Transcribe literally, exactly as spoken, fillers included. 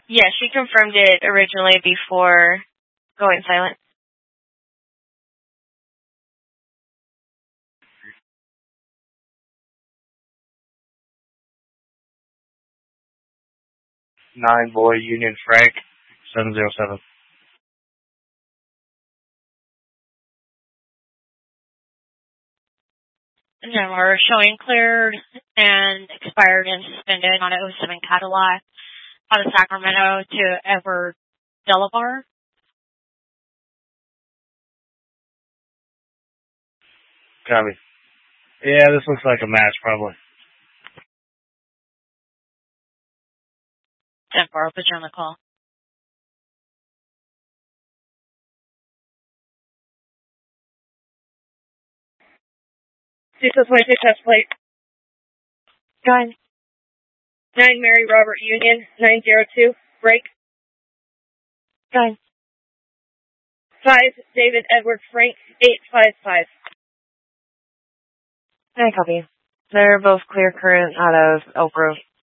Yeah, she confirmed it originally before going silent. Nine Boy Union Frank, seven zero seven. And then we're showing cleared and expired and suspended on an oh seven Cadillac out of Sacramento to Edward Delabar. Copy. Yeah, this looks like a match, probably. ten four, I'll put you on the call. Six oh twenty-six, test plate. Go ahead. Nine Mary Robert Union, nine zero two, break. Go ahead. Five David Edward Frank, eight five five. I copy. They're both clear current out of Elk Grove.